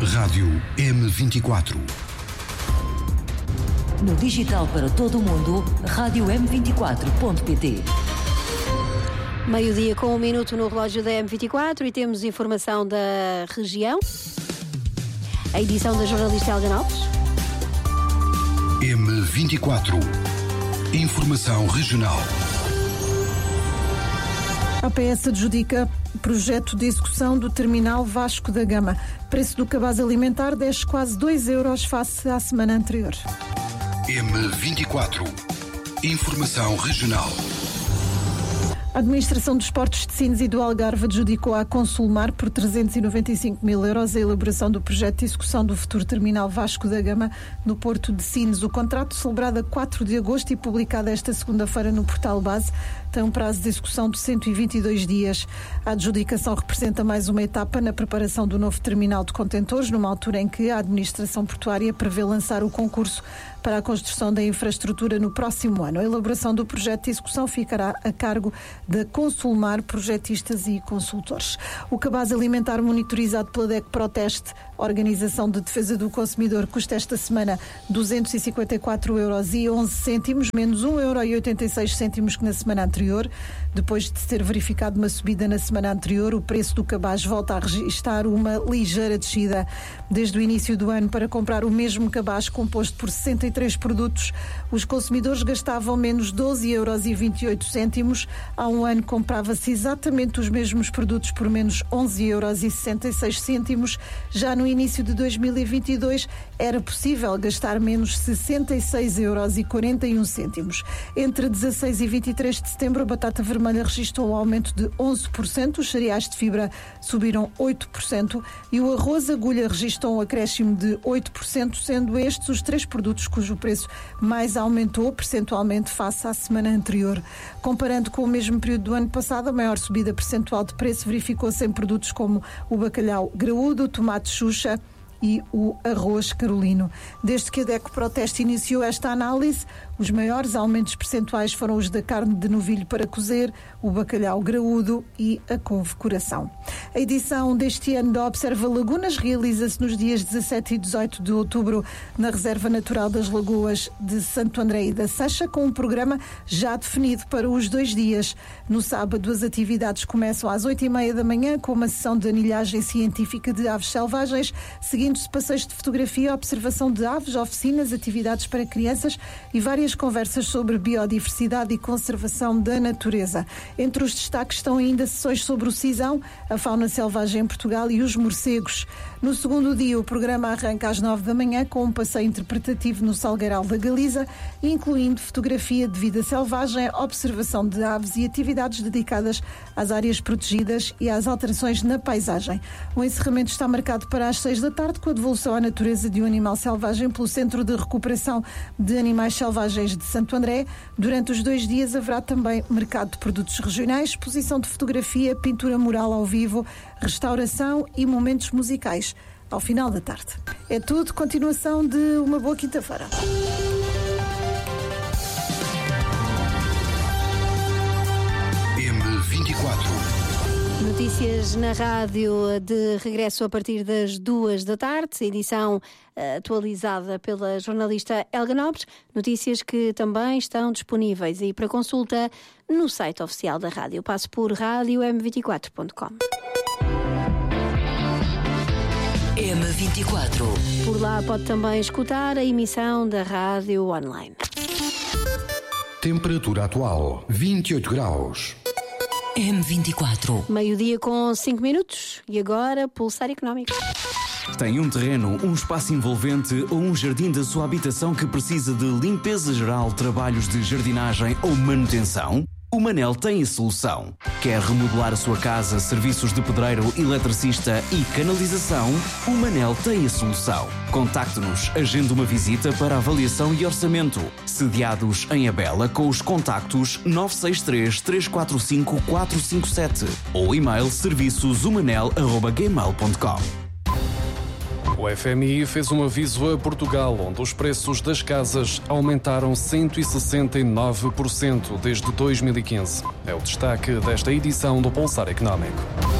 Rádio M24. No digital para todo o mundo, Rádio M24.pt. Meio-dia com 1 minuto no relógio da M24 e temos informação da região. A edição da jornalista Helga Alves. M24. Informação regional. A APS adjudica projeto de execução do terminal Vasco da Gama. Preço do cabaz alimentar desce quase 2 euros face à semana anterior. M24. Informação regional. A Administração dos Portos de Sines e do Algarve adjudicou à Consulmar por 395 mil euros a elaboração do projeto de execução do futuro terminal Vasco da Gama no Porto de Sines. O contrato, celebrado a 4 de agosto e publicado esta segunda-feira no portal Base, tem um prazo de execução de 122 dias. A adjudicação representa mais uma etapa na preparação do novo terminal de contentores, numa altura em que a Administração Portuária prevê lançar o concurso para a construção da infraestrutura no próximo ano. A elaboração do projeto de execução ficará a cargo da Consulmar, projetistas e consultores. O cabaz alimentar monitorizado pela DEC Proteste, Organização de Defesa do Consumidor, custa esta semana 254,11 euros, menos 1,86 euro que na semana anterior. Depois de se ter verificado uma subida na semana anterior, o preço do cabaz volta a registrar uma ligeira descida. Desde o início do ano, para comprar o mesmo cabaz composto por 63 produtos, os consumidores gastavam menos 12,28 euros. Há um ano comprava-se exatamente os mesmos produtos por menos 11,66 euros. Já no início de 2022 era possível gastar menos 66,41 euros. Entre 16 e 23 de setembro, a batata vermelha registrou um aumento de 11%, os cereais de fibra subiram 8% e o arroz agulha registrou um acréscimo de 8%, sendo estes os 3 produtos cujo preço mais aumentou percentualmente face à semana anterior. Comparando com o mesmo período do ano passado, a maior subida percentual de preço verificou-se em produtos como o bacalhau graúdo, o tomate xuxa e o arroz carolino. Desde que a DEC Proteste iniciou esta análise, os maiores aumentos percentuais foram os da carne de novilho para cozer, o bacalhau graúdo e a couve-coração. A edição deste ano da Observa Lagunas realiza-se nos dias 17 e 18 de outubro na Reserva Natural das Lagoas de Santo André e da Seixa, com um programa já definido para os 2 dias. No sábado, as atividades começam às 8h30 da manhã com uma sessão de anilhagem científica de aves selvagens, seguindo-se passeios de fotografia, observação de aves, oficinas, atividades para crianças e várias conversas sobre biodiversidade e conservação da natureza. Entre os destaques estão ainda sessões sobre o cisão, a fauna selvagem em Portugal e os morcegos. No segundo dia, o programa arranca às 9 da manhã com um passeio interpretativo no Salgueiral da Galiza, incluindo fotografia de vida selvagem, observação de aves e atividades dedicadas às áreas protegidas e às alterações na paisagem. O encerramento está marcado para as 6 da tarde, com a devolução à natureza de um animal selvagem pelo Centro de Recuperação de Animais Selvagens de Santo André. Durante os 2 dias haverá também mercado de produtos regionais, exposição de fotografia, pintura mural ao vivo, restauração e momentos musicais ao final da tarde. É tudo, continuação de uma boa quinta-feira. M24. Notícias na rádio de regresso a partir das 2 da tarde, edição atualizada pela jornalista Helga Nobres. Notícias que também estão disponíveis e para consulta no site oficial da rádio. Passe por radiom24.com. M24. Por lá pode também escutar a emissão da rádio online. Temperatura atual: 28 graus. M24. Meio-dia com 5 minutos e agora Pulsar Económico. Tem um terreno, um espaço envolvente ou um jardim da sua habitação que precisa de limpeza geral, trabalhos de jardinagem ou manutenção? O Manel tem a solução. Quer remodelar a sua casa, serviços de pedreiro, eletricista e canalização? O Manel tem a solução. Contacte-nos, agende uma visita para avaliação e orçamento. Sediados em Abela com os contactos 963 345 457 ou e-mail serviçosumanel@gmail.com. O FMI fez um aviso a Portugal, onde os preços das casas aumentaram 169% desde 2015. É o destaque desta edição do Pulsar Económico.